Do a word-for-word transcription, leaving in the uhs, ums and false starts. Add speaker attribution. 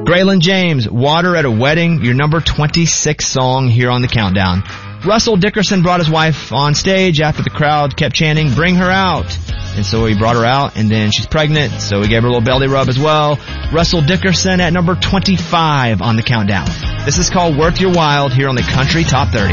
Speaker 1: Braylon James, Water at a Wedding, your number twenty-six song here on the countdown. Russell Dickerson brought his wife on stage after the crowd kept chanting, "Bring her out." And so he brought her out, and then she's pregnant, so we gave her a little belly rub as well. Russell Dickerson at number twenty-five on the countdown. This is called Worth Your While here on the Country Top thirty.